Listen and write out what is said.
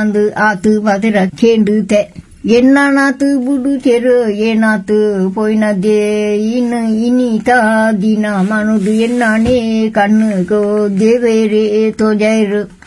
ನಂದು ಆತು ಬದರ ಕೇಂಡುತ್ತೆ ಎನ್ನಾತು ಬುಡು ಚೆರು ಏನಾತು ಪೋಯ್ನದೇ ಇನ್ನು ಇನಿತ ದಿನ ಮನುದು ಎನ್ನಾನೇ ಕಣ್ಣುಗೋ ದೇವೇರೆ ತೋಜೈರು